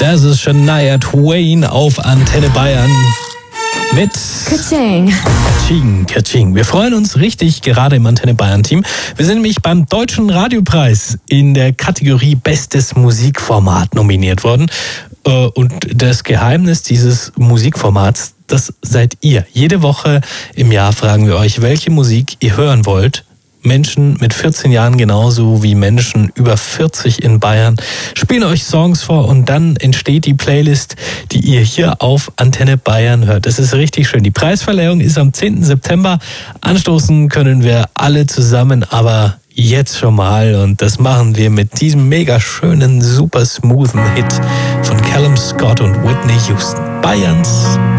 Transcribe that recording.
Das ist Shania Twain auf Antenne Bayern mit Kaching. Kaching, Kaching. Wir freuen uns richtig, gerade im Antenne Bayern Team. Wir sind nämlich beim Deutschen Radiopreis in der Kategorie Bestes Musikformat nominiert worden. Und das Geheimnis dieses Musikformats, das seid ihr. Jede Woche im Jahr fragen wir euch, welche Musik ihr hören wollt. Menschen mit 14 Jahren genauso wie Menschen über 40 in Bayern spielen euch Songs vor und dann entsteht die Playlist, die ihr hier auf Antenne Bayern hört. Das ist richtig schön. Die Preisverleihung ist am 10. September. Anstoßen können wir alle zusammen, aber jetzt schon mal. Und das machen wir mit diesem mega schönen, super smoothen Hit von Callum Scott und Whitney Houston. Bayerns